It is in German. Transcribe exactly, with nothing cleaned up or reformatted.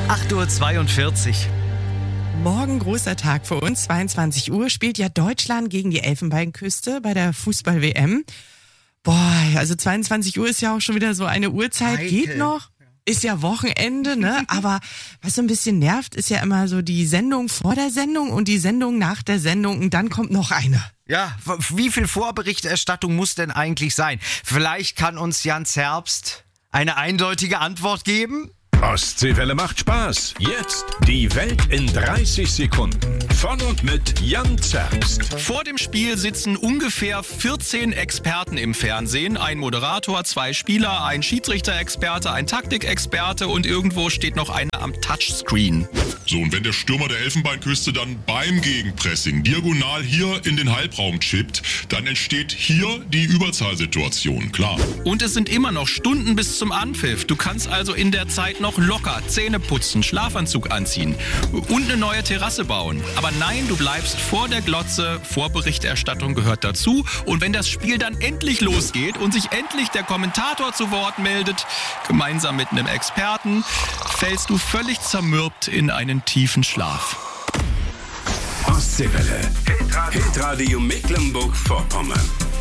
acht Uhr zweiundvierzig. Morgen großer Tag für uns. zweiundzwanzig Uhr spielt ja Deutschland gegen die Elfenbeinküste bei der Fußball-W M. Boah, also zweiundzwanzig Uhr ist ja auch schon wieder so eine Uhrzeit. Heikel. Geht noch. Ist ja Wochenende, ne? Aber was so ein bisschen nervt, ist ja immer so die Sendung vor der Sendung und die Sendung nach der Sendung und dann kommt noch eine. Ja, wie viel Vorberichterstattung muss denn eigentlich sein? Vielleicht kann uns Jans Herbst eine eindeutige Antwort geben? Ostseewelle macht Spaß. Jetzt die Welt in dreißig Sekunden. Von und mit Jan Zerbst. Vor dem Spiel sitzen ungefähr vierzehn Experten im Fernsehen. Ein Moderator, zwei Spieler, ein Schiedsrichter-Experte, ein Taktikexperte und irgendwo steht noch einer am Touchscreen. So, und wenn der Stürmer der Elfenbeinküste dann beim Gegenpressing diagonal hier in den Halbraum chippt, dann entsteht hier die Überzahlsituation, klar. Und es sind immer noch Stunden bis zum Anpfiff. Du kannst also in der Zeit noch locker Zähne putzen, Schlafanzug anziehen und eine neue Terrasse bauen. Aber nein, du bleibst vor der Glotze. Vorberichterstattung gehört dazu. Und wenn das Spiel dann endlich losgeht und sich endlich der Kommentator zu Wort meldet, gemeinsam mit einem Experten, fällst du völlig zermürbt in einen tiefen Schlaf. Ostseewelle. Hitradio Mecklenburg-Vorpommern.